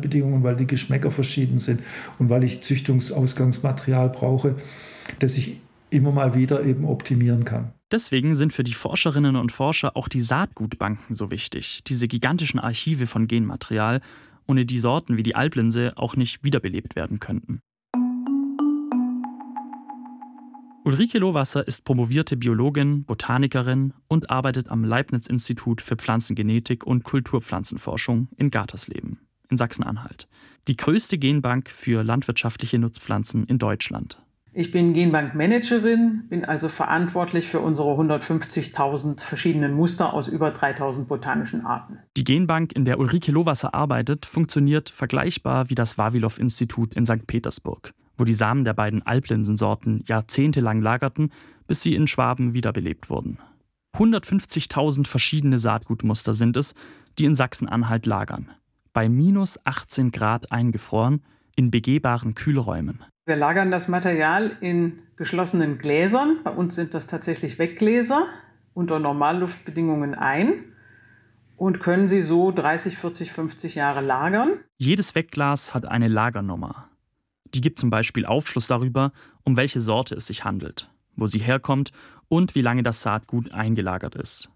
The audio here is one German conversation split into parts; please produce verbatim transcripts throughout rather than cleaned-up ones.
Umweltbedingungen, weil die Geschmäcker verschieden sind und weil ich Züchtungsausgangsmaterial brauche, das ich immer mal wieder eben optimieren kann. Deswegen sind für die Forscherinnen und Forscher auch die Saatgutbanken so wichtig, diese gigantischen Archive von Genmaterial, ohne die Sorten wie die Alplinse auch nicht wiederbelebt werden könnten. Ulrike Lohwasser ist promovierte Biologin, Botanikerin und arbeitet am Leibniz-Institut für Pflanzengenetik und Kulturpflanzenforschung in Gatersleben in Sachsen-Anhalt. Die größte Genbank für landwirtschaftliche Nutzpflanzen in Deutschland. Ich bin Genbankmanagerin, bin also verantwortlich für unsere hundertfünfzigtausend verschiedenen Muster aus über dreitausend botanischen Arten. Die Genbank, in der Ulrike Lohwasser arbeitet, funktioniert vergleichbar wie das Vavilov-Institut in Sankt Petersburg, wo die Samen der beiden Alplinsensorten jahrzehntelang lagerten, bis sie in Schwaben wiederbelebt wurden. hundertfünfzigtausend verschiedene Saatgutmuster sind es, die in Sachsen-Anhalt lagern. Bei minus achtzehn Grad eingefroren, in begehbaren Kühlräumen. Wir lagern das Material in geschlossenen Gläsern. Bei uns sind das tatsächlich Weggläser unter Normalluftbedingungen ein und können sie so dreißig, vierzig, fünfzig Jahre lagern. Jedes Wegglas hat eine Lagernummer. Die gibt zum Beispiel Aufschluss darüber, um welche Sorte es sich handelt, wo sie herkommt und wie lange das Saatgut eingelagert ist.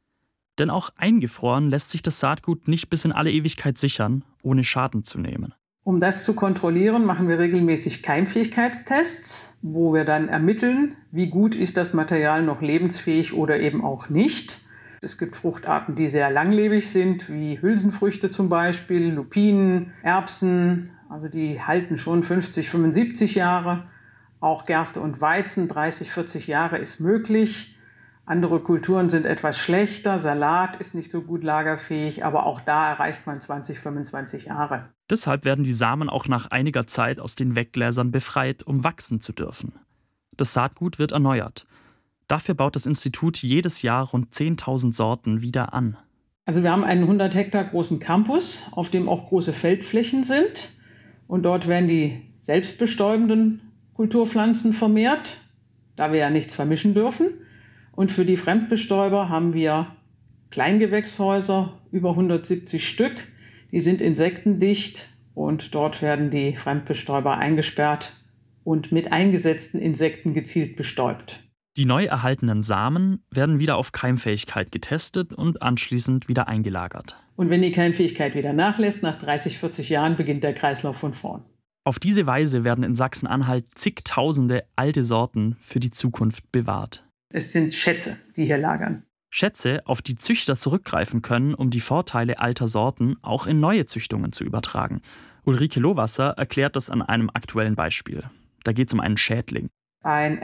Denn auch eingefroren lässt sich das Saatgut nicht bis in alle Ewigkeit sichern, ohne Schaden zu nehmen. Um das zu kontrollieren, machen wir regelmäßig Keimfähigkeitstests, wo wir dann ermitteln, wie gut ist das Material noch lebensfähig oder eben auch nicht. Es gibt Fruchtarten, die sehr langlebig sind, wie Hülsenfrüchte zum Beispiel, Lupinen, Erbsen, also die halten schon fünfzig, fünfundsiebzig Jahre. Auch Gerste und Weizen, dreißig, vierzig Jahre ist möglich. Andere Kulturen sind etwas schlechter, Salat ist nicht so gut lagerfähig, aber auch da erreicht man zwanzig, fünfundzwanzig Jahre. Deshalb werden die Samen auch nach einiger Zeit aus den Weggläsern befreit, um wachsen zu dürfen. Das Saatgut wird erneuert. Dafür baut das Institut jedes Jahr rund zehntausend Sorten wieder an. Also wir haben einen hundert Hektar großen Campus, auf dem auch große Feldflächen sind. Und dort werden die selbstbestäubenden Kulturpflanzen vermehrt, da wir ja nichts vermischen dürfen. Und für die Fremdbestäuber haben wir Kleingewächshäuser, über hundertsiebzig Stück. Die sind insektendicht und dort werden die Fremdbestäuber eingesperrt und mit eingesetzten Insekten gezielt bestäubt. Die neu erhaltenen Samen werden wieder auf Keimfähigkeit getestet und anschließend wieder eingelagert. Und wenn die Keimfähigkeit wieder nachlässt, nach dreißig, vierzig Jahren beginnt der Kreislauf von vorn. Auf diese Weise werden in Sachsen-Anhalt zigtausende alte Sorten für die Zukunft bewahrt. Es sind Schätze, die hier lagern. Schätze, auf die Züchter zurückgreifen können, um die Vorteile alter Sorten auch in neue Züchtungen zu übertragen. Ulrike Lohwasser erklärt das an einem aktuellen Beispiel. Da geht es um einen Schädling. Ein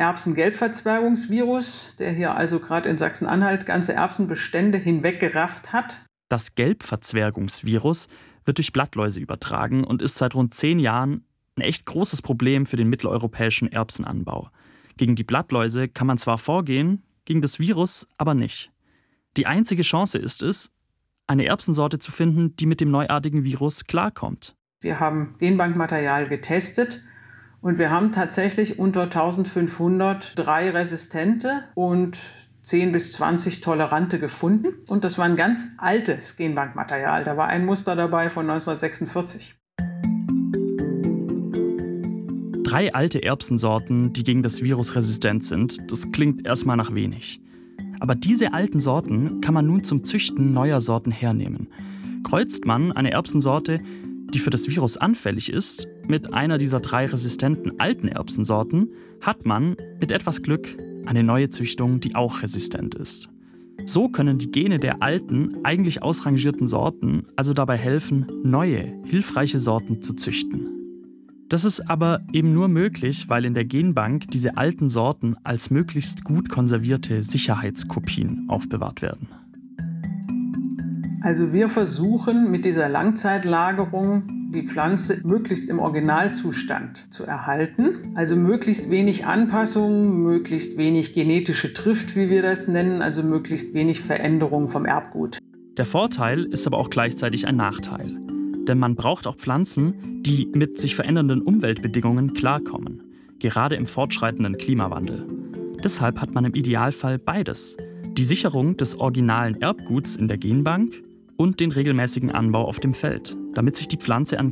Erbsengelbverzwergungsvirus, der hier also gerade in Sachsen-Anhalt ganze Erbsenbestände hinweggerafft hat. Das Gelbverzwergungsvirus wird durch Blattläuse übertragen und ist seit rund zehn Jahren ein echt großes Problem für den mitteleuropäischen Erbsenanbau. Gegen die Blattläuse kann man zwar vorgehen, gegen das Virus aber nicht. Die einzige Chance ist es, eine Erbsensorte zu finden, die mit dem neuartigen Virus klarkommt. Wir haben Genbankmaterial getestet und wir haben tatsächlich unter eintausendfünfhundert drei resistente und zehn bis zwanzig tolerante gefunden. Und das war ein ganz altes Genbankmaterial. Da war ein Muster dabei von neunzehnhundertsechsundvierzig. Drei alte Erbsensorten, die gegen das Virus resistent sind, das klingt erstmal nach wenig. Aber diese alten Sorten kann man nun zum Züchten neuer Sorten hernehmen. Kreuzt man eine Erbsensorte, die für das Virus anfällig ist, mit einer dieser drei resistenten alten Erbsensorten, hat man mit etwas Glück eine neue Züchtung, die auch resistent ist. So können die Gene der alten, eigentlich ausrangierten Sorten also dabei helfen, neue, hilfreiche Sorten zu züchten. Das ist aber eben nur möglich, weil in der Genbank diese alten Sorten als möglichst gut konservierte Sicherheitskopien aufbewahrt werden. Also wir versuchen mit dieser Langzeitlagerung die Pflanze möglichst im Originalzustand zu erhalten. Also möglichst wenig Anpassungen, möglichst wenig genetische Drift, wie wir das nennen, also möglichst wenig Veränderungen vom Erbgut. Der Vorteil ist aber auch gleichzeitig ein Nachteil. Denn man braucht auch Pflanzen, die mit sich verändernden Umweltbedingungen klarkommen, gerade im fortschreitenden Klimawandel. Deshalb hat man im Idealfall beides: die Sicherung des originalen Erbguts in der Genbank und den regelmäßigen Anbau auf dem Feld, damit sich die Pflanze an